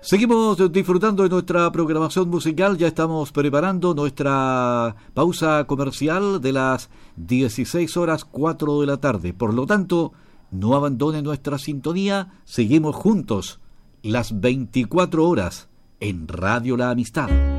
Seguimos disfrutando de nuestra programación musical, ya estamos preparando nuestra pausa comercial de las 16:04 de la tarde. Por lo tanto, no abandone nuestra sintonía, seguimos juntos las 24 horas en Radio La Amistad.